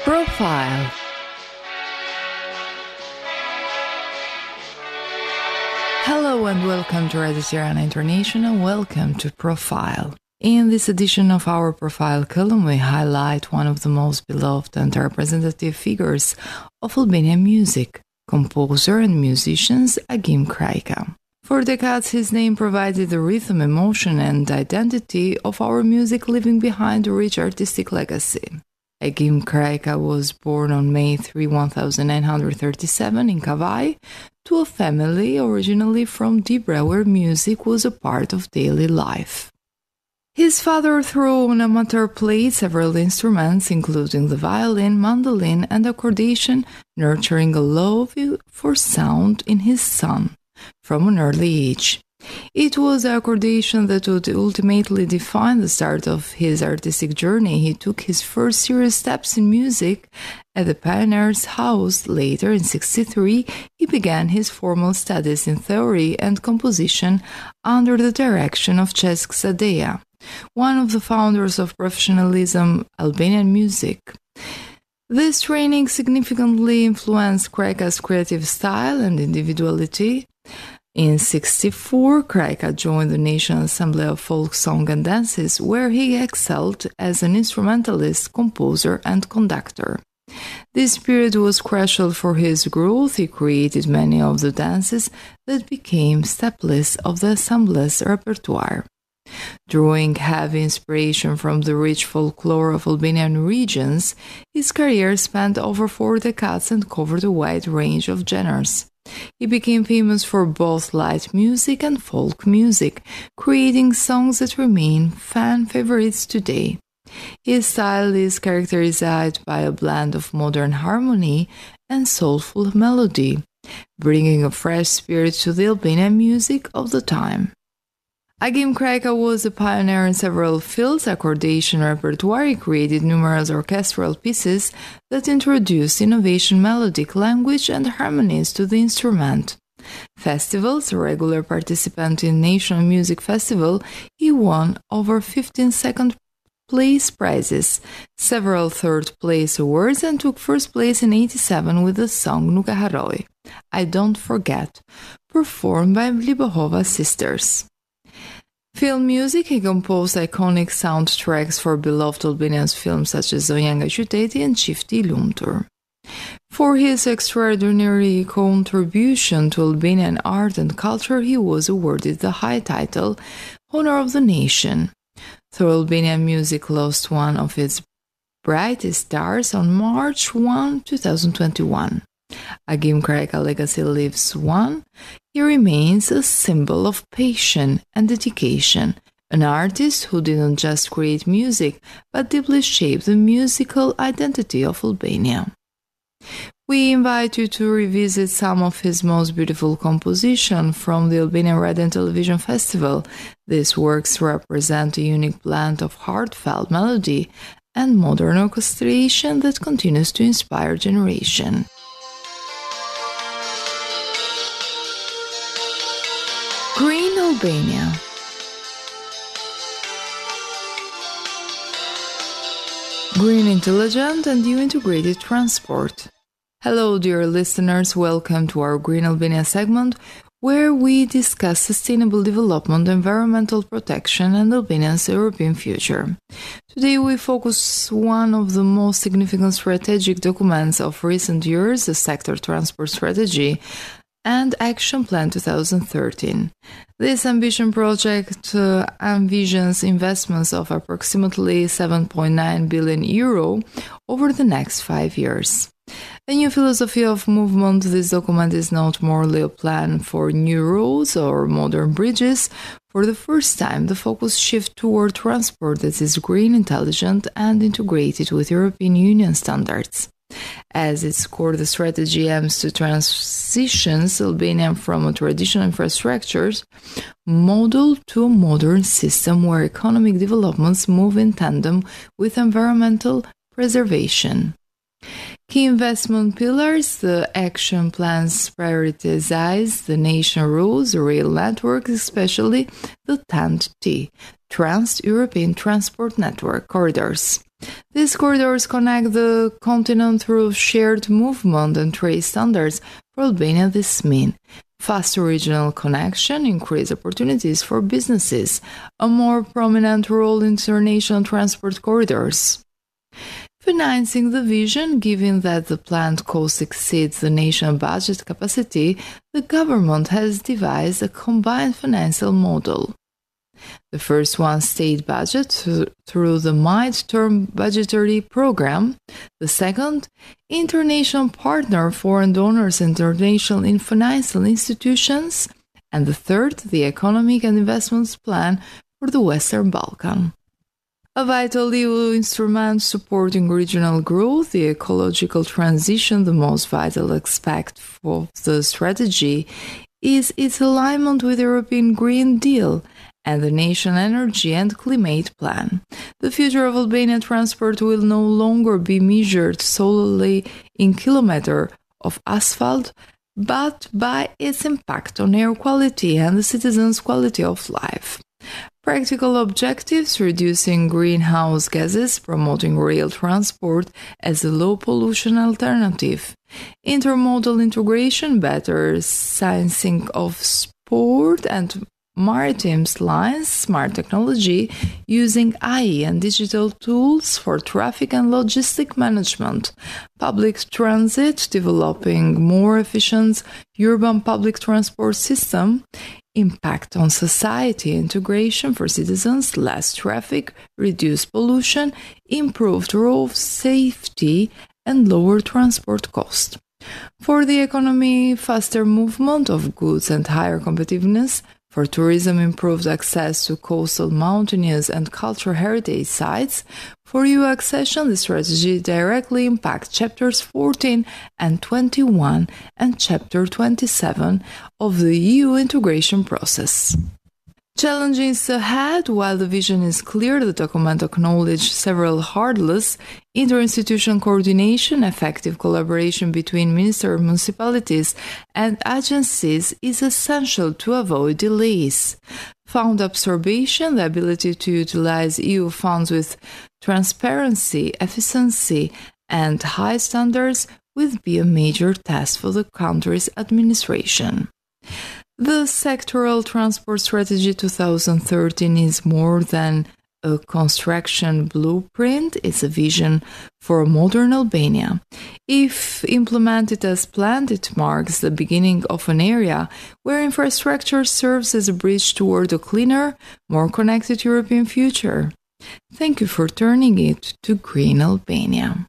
Profile. Hello and welcome to Radio Tirana International. Welcome to Profile. In this edition of our Profile column, we highlight one of the most beloved and representative figures of Albanian music, composer and musician Agim Krajka. For decades, his name provided the rhythm, emotion, and identity of our music, leaving behind a rich artistic legacy. Agim Krajka was born on May 3, 1937 in Kavai to a family originally from Dibra, where music was a part of daily life. His father, through an amateur, played several instruments, including the violin, mandolin, and accordion, nurturing a love for sound in his son from an early age. It was the accordion that would ultimately define the start of his artistic journey. He took his first serious steps in music at the Pioneer's House. Later, in 1963, he began his formal studies in theory and composition under the direction of Cesk Sadeja, one of the founders of professionalism Albanian music. This training significantly influenced Krajka's creative style and individuality. In 1964, Krajka joined the National Assembly of Folk Song and Dances, where he excelled as an instrumentalist, composer, and conductor. This period was crucial for his growth. He created many of the dances that became staples of the Assembly's repertoire. Drawing heavy inspiration from the rich folklore of Albanian regions, his career spanned over 4 decades and covered a wide range of genres. He became famous for both light music and folk music, creating songs that remain fan favorites today. His style is characterized by a blend of modern harmony and soulful melody, bringing a fresh spirit to the Albanian music of the time. Agim Krajka was a pioneer in several fields. Accordion repertoire. He created numerous orchestral pieces that introduced innovation, melodic language, and harmonies to the instrument. Festivals, a regular participant in National Music Festival, he won over 15 second-place prizes, several third-place awards, and took first place in 1987 with the song Nuk e Harroj, I Don't Forget, performed by Libohova sisters. Film music. He composed iconic soundtracks for beloved Albanian films such as Zonja nga Qyteti and Qifti i Lumtur. For his extraordinary contribution to Albanian art and culture, he was awarded the high title Honor of the Nation. Though Albanian music lost one of its brightest stars on March 1, 2021. Agim Krajka legacy lives on. He remains a symbol of passion and dedication, an artist who didn't just create music, but deeply shaped the musical identity of Albania. We invite you to revisit some of his most beautiful compositions from the Albanian Radio and Television Festival. These works represent a unique blend of heartfelt melody and modern orchestration that continues to inspire generations. Green Albania. Green Intelligent and New Integrated Transport. Hello, dear listeners. Welcome to our Green Albania segment, where we discuss sustainable development, environmental protection, and Albania's European future. Today, we focus on one of the most significant strategic documents of recent years, the Sector Transport Strategy and Action Plan 2013. This ambition project envisions investments of approximately €7.9 billion over the next 5 years. A new philosophy of movement, this document is not merely a plan for new roads or modern bridges. For the first time, the focus shifts toward transport that is green, intelligent, and integrated with European Union standards. As its core, the strategy aims to transition Albania from a traditional infrastructure model to a modern system where economic developments move in tandem with environmental preservation. Key investment pillars, the action plans prioritize the national roads, rail networks, especially the TEN-T, Trans-European Transport Network corridors. These corridors connect the continent through shared movement and trade standards. For Albania, this means faster regional connection, increased opportunities for businesses, a more prominent role in international transport corridors. Financing the vision, given that the planned cost exceeds the national budget capacity, the government has devised a combined financial model. The first one, state budget through the mid-term budgetary program. The second, international partner, foreign donors, international financial institutions. And the third, the economic and investments plan for the Western Balkan. A vital EU instrument supporting regional growth, the ecological transition, the most vital aspect of the strategy, is its alignment with the European Green Deal and the National Energy and Climate Plan. The future of Albanian transport will no longer be measured solely in kilometers of asphalt, but by its impact on air quality and the citizens' quality of life. Practical objectives: reducing greenhouse gases, promoting rail transport as a low-pollution alternative, intermodal integration, better sizing of sport and maritime lines, smart technology, using AI and digital tools for traffic and logistic management, public transit, developing more efficient urban public transport system, impact on society, integration for citizens, less traffic, reduced pollution, improved road safety, and lower transport cost. For the economy, faster movement of goods and higher competitiveness. For tourism, improved access to coastal, mountainous, and cultural heritage sites. For EU accession, the strategy directly impacts Chapters 14 and 21 and Chapter 27 of the EU integration process. Challenges ahead. While the vision is clear, the document acknowledges several hurdles. Interinstitutional coordination, effective collaboration between ministers, municipalities, and agencies is essential to avoid delays. Fund absorption, the ability to utilize EU funds with transparency, efficiency, and high standards will be a major task for the country's administration. The Sectoral Transport Strategy 2013 is more than a construction blueprint, it's a vision for a modern Albania. If implemented as planned, it marks the beginning of an area where infrastructure serves as a bridge toward a cleaner, more connected European future. Thank you for turning it to Green Albania.